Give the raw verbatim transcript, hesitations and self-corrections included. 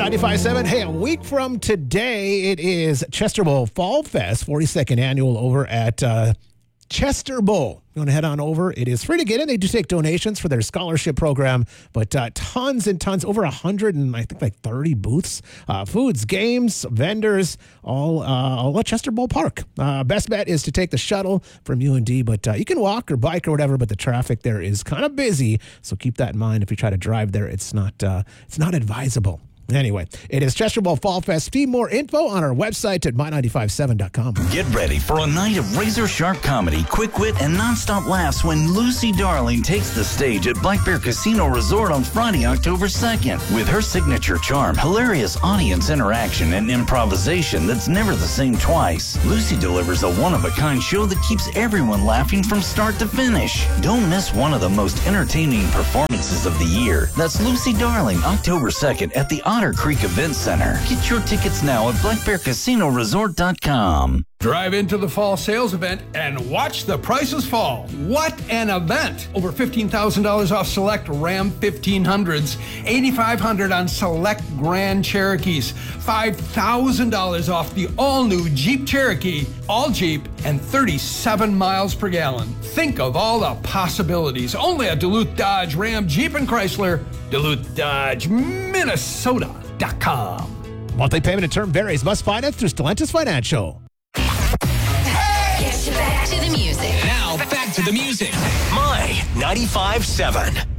ninety-five point seven. Hey, a week from today, it is Chester Bowl Fall Fest, forty-second annual over at uh, Chester Bowl. You want to head on over? It is free to get in. They do take donations for their scholarship program, but uh, tons and tons, over one hundred and I think like thirty booths, uh, foods, games, vendors, all, uh, all at Chester Bowl Park. Uh, best bet is to take the shuttle from U N D, but uh, you can walk or bike or whatever, but the traffic there is kind of busy, so keep that in mind. If you try to drive there, it's not, uh, it's not advisable. Anyway, it is Chester Bowl Fall Fest. See more info on our website at my nine five seven dot com. Get ready for a night of razor-sharp comedy, quick wit, and nonstop laughs when Lucy Darling takes the stage at Black Bear Casino Resort on Friday, October second. With her signature charm, hilarious audience interaction, and improvisation that's never the same twice, Lucy delivers a one-of-a-kind show that keeps everyone laughing from start to finish. Don't miss one of the most entertaining performances of the year. That's Lucy Darling, October second at the Otter Creek Event Center. Get your tickets now at black bear casino resort dot com. Drive into the fall sales event and watch the prices fall. What an event! Over fifteen thousand dollars off select Ram fifteen hundreds, eight thousand five hundred dollars on select Grand Cherokees, five thousand dollars off the all-new Jeep Cherokee, all Jeep, and thirty-seven miles per gallon. Think of all the possibilities. Only at Duluth Dodge, Ram, Jeep, and Chrysler. Duluth Dodge, Minnesota dot com. Monthly payment and term varies. Must finance through Stellantis Financial. Back to the music. Now, back to the music. My ninety-five point seven.